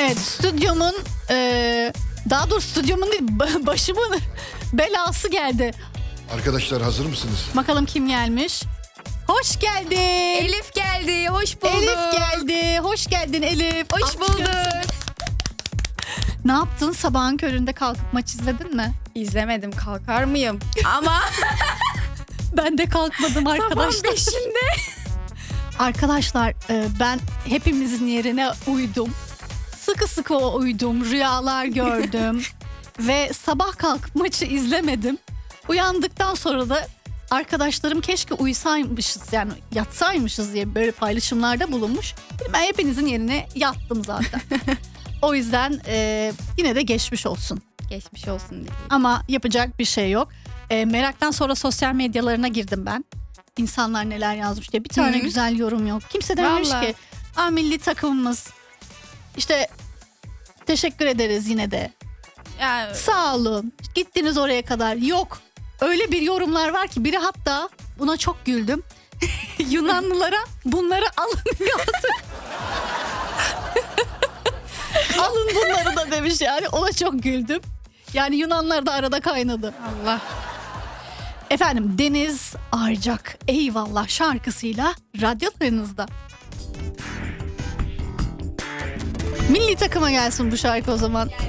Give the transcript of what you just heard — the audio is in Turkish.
Evet, stüdyomun daha doğrusu stüdyomun değil, başımın belası geldi. Arkadaşlar hazır mısınız? Bakalım kim gelmiş? Hoş geldin. Elif geldi. Hoş bulduk. Elif geldi. Hoş geldin Elif. Hoş bulduk. Ne yaptın? Sabahın köründe kalkıp maç izledin mi? İzlemedim, kalkar mıyım? Ama Ben de kalkmadım arkadaşlar. sabahın 5'inde. Arkadaşlar ben hepimizin yerine uydum. Sıkı sıkı uydum. Rüyalar gördüm. Ve sabah kalkıp maçı izlemedim. Uyandıktan sonra da arkadaşlarım keşke uyusaymışız, yani yatsaymışız diye böyle paylaşımlarda bulunmuş. Ben hepinizin yerine yattım zaten. O yüzden yine de geçmiş olsun. Geçmiş olsun diye. Ama yapacak bir şey yok. Meraktan sonra sosyal medyalarına girdim ben. İnsanlar neler yazmış diye. Bir tane Hı-hı. güzel yorum yok. Kimse dememiş Vallahi. ki milli takımımız işte teşekkür ederiz yine de. Ya, Sağ olun. Gittiniz oraya kadar. Yok. Öyle bir yorumlar var ki biri hatta buna çok güldüm. Yunanlılara bunları alın yazın. Alın bunları da demiş yani. Ona çok güldüm. Yani Yunanlar da arada kaynadı. Allah. Efendim Deniz Arcak Eyvallah şarkısıyla radyolarınızda. Milli takıma gelsin bu şarkı o zaman.